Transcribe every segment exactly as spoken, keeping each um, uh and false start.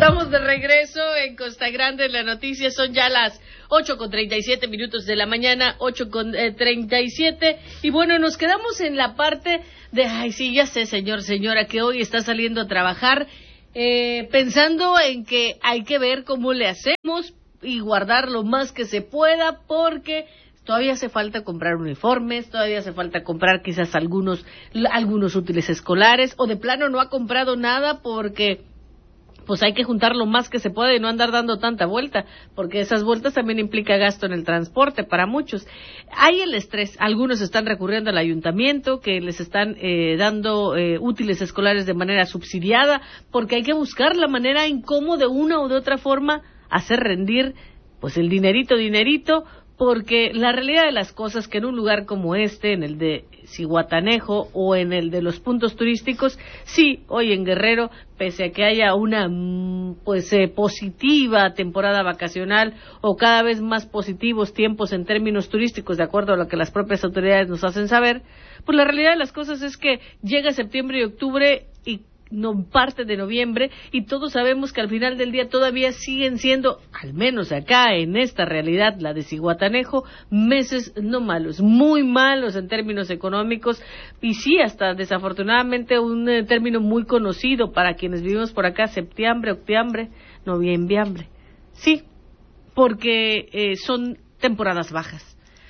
Estamos de regreso en Costa Grande. En la noticia son ya las ocho con treinta y siete minutos de la mañana, ocho con treinta y siete. Y bueno, nos quedamos en la parte de, ay, sí, ya sé, señor, señora, que hoy está saliendo a trabajar, eh, pensando en que hay que ver cómo le hacemos y guardar lo más que se pueda, porque todavía hace falta comprar uniformes, todavía hace falta comprar quizás algunos, algunos útiles escolares, o de plano no ha comprado nada porque pues hay que juntar lo más que se puede y no andar dando tanta vuelta, porque esas vueltas también implica gasto en el transporte para muchos. Hay el estrés, algunos están recurriendo al ayuntamiento, que les están eh, dando eh, útiles escolares de manera subsidiada, porque hay que buscar la manera en cómo de una u de otra forma hacer rendir pues el dinerito, dinerito, porque la realidad de las cosas que en un lugar como este, en el de Zihuatanejo o en el de los puntos turísticos, sí, hoy en Guerrero, pese a que haya una pues eh, positiva temporada vacacional o cada vez más positivos tiempos en términos turísticos, de acuerdo a lo que las propias autoridades nos hacen saber, pues la realidad de las cosas es que llega septiembre y octubre y no parte de noviembre, y todos sabemos que al final del día todavía siguen siendo, al menos acá en esta realidad, la de Zihuatanejo, meses no malos, muy malos en términos económicos, y sí, hasta desafortunadamente un eh, término muy conocido para quienes vivimos por acá, septiembre, octubre, noviembre, sí, porque eh, son temporadas bajas.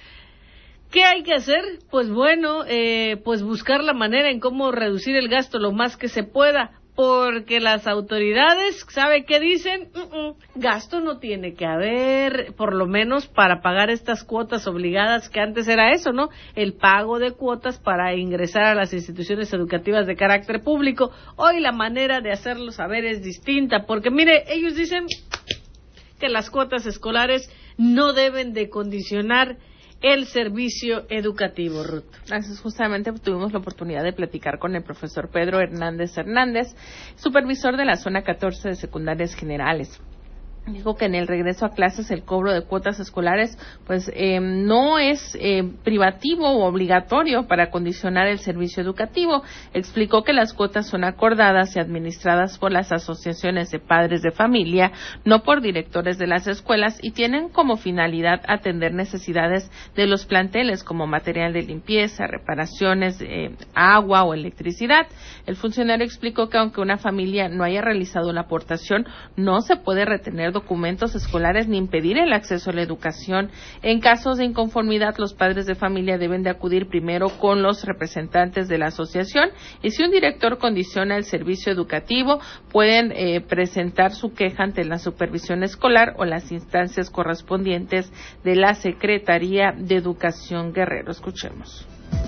¿Qué hay que hacer? Pues bueno, eh, pues buscar la manera en cómo reducir el gasto lo más que se pueda, porque las autoridades, ¿sabe qué dicen? Uh-uh, gasto no tiene que haber, por lo menos para pagar estas cuotas obligadas, que antes era eso, ¿no? El pago de cuotas para ingresar a las instituciones educativas de carácter público. Hoy la manera de hacerlo saber es distinta, porque mire, ellos dicen que las cuotas escolares no deben de condicionar el servicio educativo, Ruth. Así es, justamente tuvimos la oportunidad de platicar con el profesor Pedro Hernández Hernández, supervisor de la zona catorce de secundarias generales. Dijo que en el regreso a clases el cobro de cuotas escolares pues eh, no es eh, privativo o obligatorio para condicionar el servicio educativo. Explicó que las cuotas son acordadas y administradas por las asociaciones de padres de familia, no por directores de las escuelas, y tienen como finalidad atender necesidades de los planteles como material de limpieza, reparaciones, eh, agua o electricidad. El funcionario explicó que aunque una familia no haya realizado la aportación, no se puede retener documentos escolares ni impedir el acceso a la educación. En casos de inconformidad, los padres de familia deben de acudir primero con los representantes de la asociación, y si un director condiciona el servicio educativo, pueden eh, presentar su queja ante la supervisión escolar o las instancias correspondientes de la Secretaría de Educación Guerrero. Escuchemos.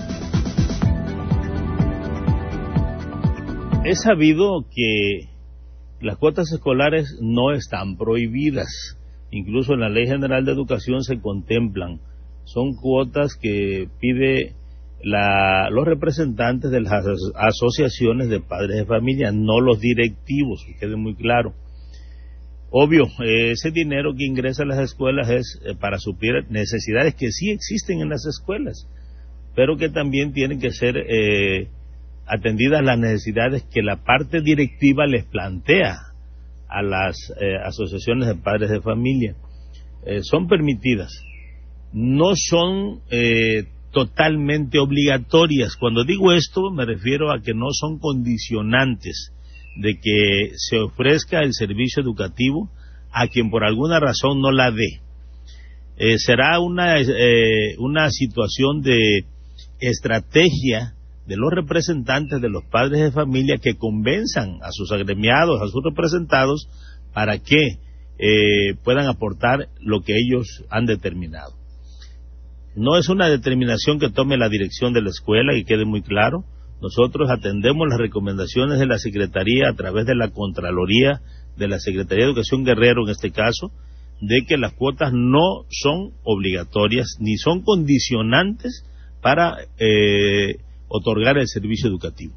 He sabido que las cuotas escolares no están prohibidas, incluso en la Ley General de Educación se contemplan. Son cuotas que pide la, los representantes de las asociaciones de padres de familia, no los directivos, que quede muy claro. Obvio, eh, ese dinero que ingresa a las escuelas es eh, para suplir necesidades que sí existen en las escuelas, pero que también tienen que ser eh, atendidas las necesidades que la parte directiva les plantea a las eh, asociaciones de padres de familia. Eh, son permitidas, no son eh, totalmente obligatorias. Cuando digo esto me refiero a que no son condicionantes de que se ofrezca el servicio educativo a quien por alguna razón no la dé. Eh, será una, eh, una situación de estrategia de los representantes de los padres de familia que convenzan a sus agremiados, a sus representados, para que eh, puedan aportar lo que ellos han determinado. No es una determinación que tome la dirección de la escuela, y quede muy claro. Nosotros atendemos las recomendaciones de la Secretaría a través de la Contraloría de la Secretaría de Educación Guerrero, en este caso, de que las cuotas no son obligatorias ni son condicionantes para eh, otorgar el servicio educativo.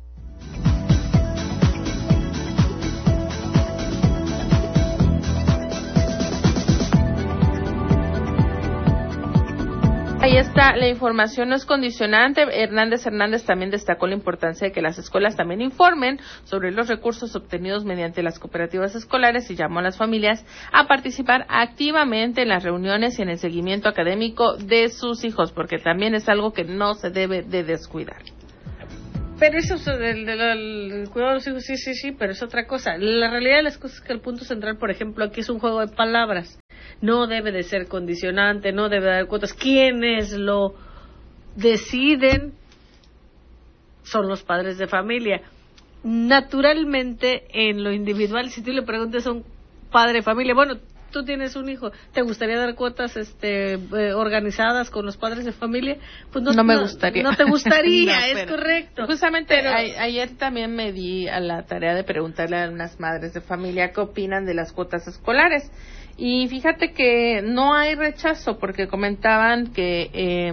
Ahí está, la información no es condicionante. Hernández Hernández también destacó la importancia de que las escuelas también informen sobre los recursos obtenidos mediante las cooperativas escolares y llamó a las familias a participar activamente en las reuniones y en el seguimiento académico de sus hijos, porque también es algo que no se debe de descuidar. Pero eso es el, el, el cuidado de los hijos, sí, sí, sí, pero es otra cosa. La realidad de las cosas es que el punto central, por ejemplo, aquí es un juego de palabras. No debe de ser condicionante, no debe de haber cuotas. Quienes lo deciden son los padres de familia. Naturalmente, en lo individual, si tú le preguntas a un padre de familia, bueno, tú tienes un hijo, ¿te gustaría dar cuotas este eh, organizadas con los padres de familia? Pues no, no me no, gustaría. No te gustaría, no, es pero, correcto. Justamente pero, a, ayer también me di a la tarea de preguntarle a unas madres de familia qué opinan de las cuotas escolares. Y fíjate que no hay rechazo, porque comentaban que eh,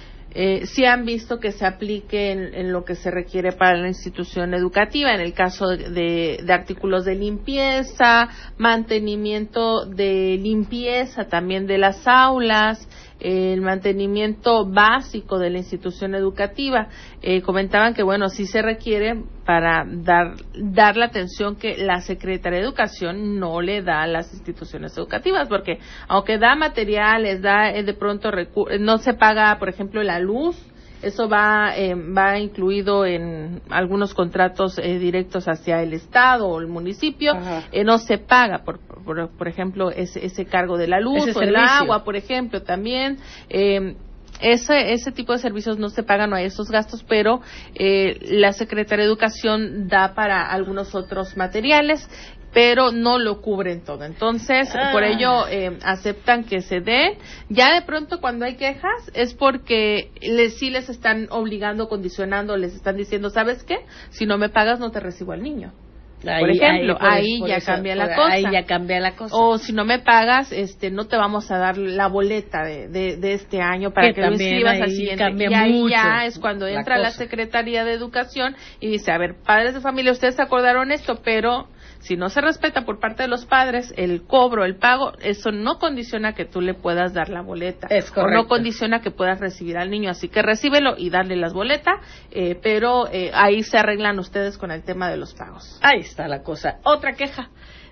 eh, sí han visto que se aplique en, en lo que se requiere para la institución educativa, en el caso de, de, de artículos de limpieza, mantenimiento de limpieza también de las aulas, el mantenimiento básico de la institución educativa. Eh, comentaban que, bueno, sí se requiere para dar, dar la atención que la Secretaría de Educación no le da a las instituciones educativas, porque aunque da materiales, da eh, de pronto recu- no se paga, por ejemplo, la luz. Eso va eh, va incluido en algunos contratos eh, directos hacia el Estado o el municipio. Eh, no se paga, por por, por ejemplo, ese, ese cargo de la luz ese o el agua, por ejemplo, también. Eh, ese ese tipo de servicios no se pagan, no hay esos gastos, pero eh, la Secretaría de Educación da para algunos otros materiales, pero no lo cubren todo. Entonces, ah. por ello eh, aceptan que se den. Ya de pronto cuando hay quejas es porque les, sí les están obligando, condicionando, les están diciendo, ¿sabes qué? Si no me pagas no te recibo al niño. Ahí, por ejemplo, ahí, ahí por ya eso, cambia la cosa. Ahí ya cambia la cosa. O si no me pagas, este, no te vamos a dar la boleta de, de, de este año para que, que lo inscribas al siguiente. Y ahí ya es cuando entra la, la Secretaría de Educación y dice, a ver, padres de familia, ustedes acordaron esto, pero si no se respeta por parte de los padres el cobro, el pago, eso no condiciona que tú le puedas dar la boleta. Es correcto. O no condiciona que puedas recibir al niño. Así que recíbelo y darle las boletas, eh, pero eh, ahí se arreglan ustedes con el tema de los pagos. Ahí está la cosa. Otra queja.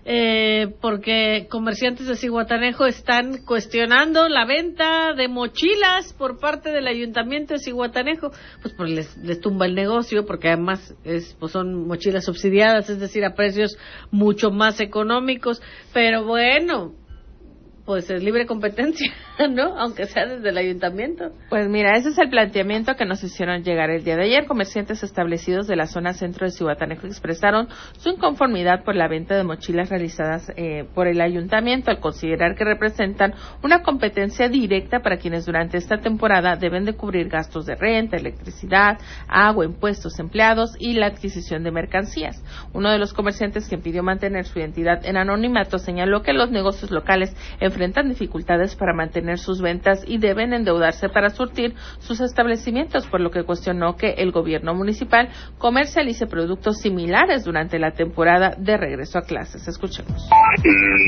Eh, porque comerciantes de Zihuatanejo están cuestionando la venta de mochilas por parte del Ayuntamiento de Zihuatanejo, pues porque les, les tumba el negocio, porque además es, pues son mochilas subsidiadas, es decir, a precios mucho más económicos, pero bueno, pues es libre competencia, ¿no? Aunque sea desde el ayuntamiento. Pues mira, ese es el planteamiento que nos hicieron llegar el día de ayer. Comerciantes establecidos de la zona centro de Zihuatanejo expresaron su inconformidad por la venta de mochilas realizadas eh, por el ayuntamiento, al considerar que representan una competencia directa para quienes durante esta temporada deben de cubrir gastos de renta, electricidad, agua, impuestos, empleados y la adquisición de mercancías. Uno de los comerciantes, quien pidió mantener su identidad en anonimato, señaló que los negocios locales enfrentan dificultades para mantener sus ventas y deben endeudarse para surtir sus establecimientos, por lo que cuestionó que el gobierno municipal comercialice productos similares durante la temporada de regreso a clases. Escuchemos. Eh,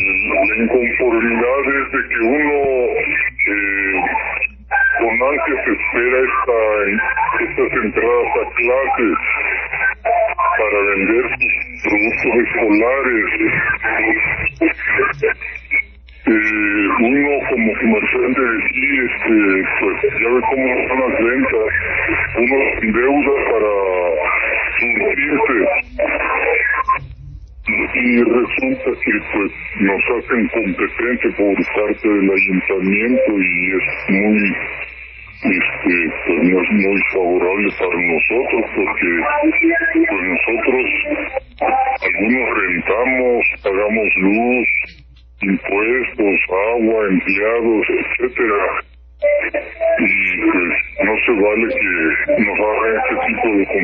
la inconformidad es de que uno eh, con ansias espera esta, estas entradas a clases para vender sus productos escolares. Eh, uno como comerciante de aquí, este, pues ya ve cómo son las ventas, uno endeuda para surtirse y resulta que pues nos hacen competencia por parte del ayuntamiento y es muy este pues no es muy favorable para nosotros porque pues nosotros algunos rentamos, pagamos luz, impuestos, agua, empleados, etcétera, y pues no se vale que nos hagan este tipo de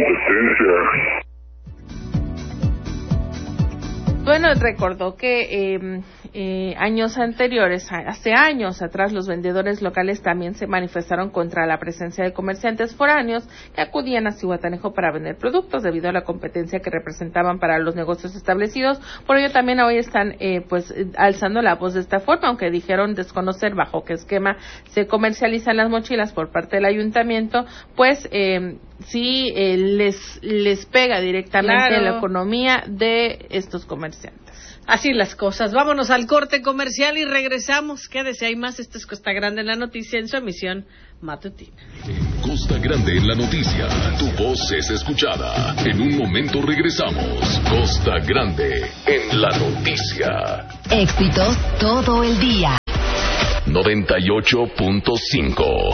competencia. Bueno, recordó que eh, eh, años anteriores, hace años atrás, los vendedores locales también se manifestaron contra la presencia de comerciantes foráneos que acudían a Zihuatanejo para vender productos debido a la competencia que representaban para los negocios establecidos. Por ello también hoy están eh, pues alzando la voz de esta forma, aunque dijeron desconocer bajo qué esquema se comercializan las mochilas por parte del ayuntamiento, pues eh, sí eh, les les pega directamente claro. en la economía de estos comerciantes. Así las cosas. Vámonos al corte comercial y regresamos. Quédese, hay más. Esto es Costa Grande en la noticia en su emisión matutina. Costa Grande en la noticia. Tu voz es escuchada. En un momento regresamos. Costa Grande en la noticia. Éxitos todo el día. noventa y ocho punto cinco.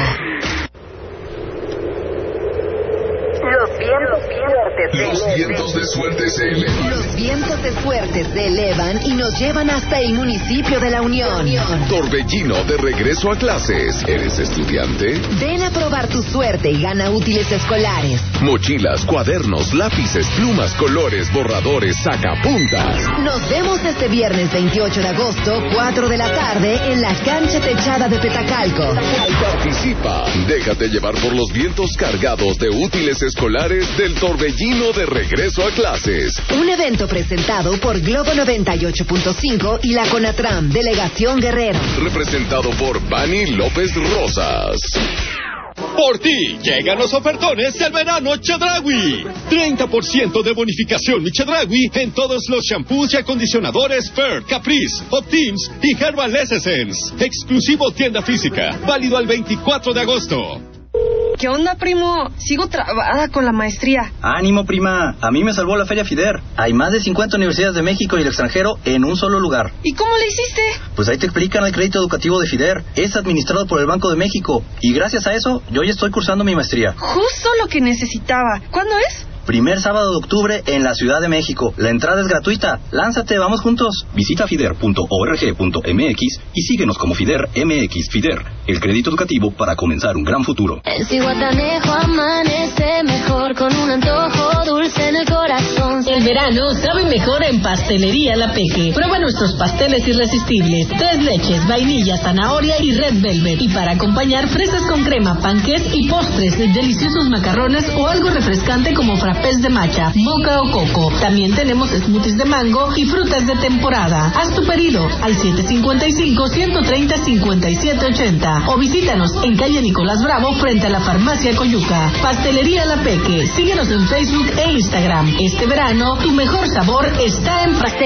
Los vientos fuertes se Los vientos de suerte se elevan. Los vientos de suerte se elevan y nos llevan hasta el municipio de La Unión. Torbellino de regreso a clases. ¿Eres estudiante? Ven a probar tu suerte y gana útiles escolares. Mochilas, cuadernos, lápices, plumas, colores, borradores, sacapuntas. Nos vemos este viernes veintiocho de agosto, cuatro de la tarde, en la cancha techada de Petacalco. Participa. Déjate llevar por los vientos cargados de útiles escolares del Torbellino de regreso a clases. Un evento presentado por Globo noventa y ocho punto cinco y la CONATRAM, Delegación Guerrero. Representado por Bani López Rosas. Por ti, llegan los ofertones del verano Chedraui. treinta por ciento de bonificación Chedraui en todos los shampoos y acondicionadores Fair, Caprice, Optims y Herbal Essence. Exclusivo tienda física, válido al veinticuatro de agosto. ¿Qué onda, primo? Sigo trabada con la maestría. Ánimo, prima. A mí me salvó la Feria FIDER. Hay más de cincuenta universidades de México y el extranjero en un solo lugar. ¿Y cómo le hiciste? Pues ahí te explican el crédito educativo de FIDER. Es administrado por el Banco de México. Y gracias a eso, yo ya estoy cursando mi maestría. Justo lo que necesitaba. ¿Cuándo es? Primer sábado de octubre en la Ciudad de México. La entrada es gratuita. Lánzate, vamos juntos. Visita fider punto org punto m x y síguenos como FIDER M X. FIDER, el crédito educativo para comenzar un gran futuro. En Zihuatanejo amanece mejor con un antojo dulce en el corazón. El verano sabe mejor en Pastelería La Peque. Prueba nuestros pasteles irresistibles. Tres leches, vainilla, zanahoria y red velvet. Y para acompañar, fresas con crema, panqués y postres, deliciosos macarrones o algo refrescante como frappés de matcha, moca o coco. También tenemos smoothies de mango y frutas de temporada. Haz tu pedido al siete cinco cinco, uno tres cero, cinco siete ocho cero o visítanos en calle Nicolás Bravo frente a la farmacia Coyuca. Pastelería La Peque. Síguenos en Facebook e Instagram. Este verano, tu mejor sabor está en Pastel.